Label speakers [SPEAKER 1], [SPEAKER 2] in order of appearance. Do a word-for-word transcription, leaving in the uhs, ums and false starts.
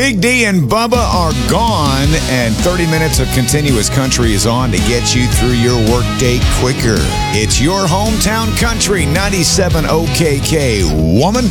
[SPEAKER 1] Big D and Bubba are gone, and thirty minutes of continuous country is on to get you through your workday quicker. It's your hometown country, ninety-seven O K K, woman.